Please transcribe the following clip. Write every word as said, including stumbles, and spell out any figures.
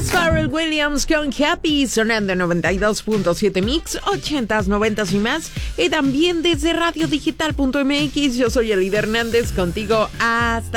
Pharrell Williams con Happy, sonando en noventa y dos punto siete Mix, ochentas, noventas y más, y también desde radio digital punto m x. Yo soy Elida Hernández, contigo hasta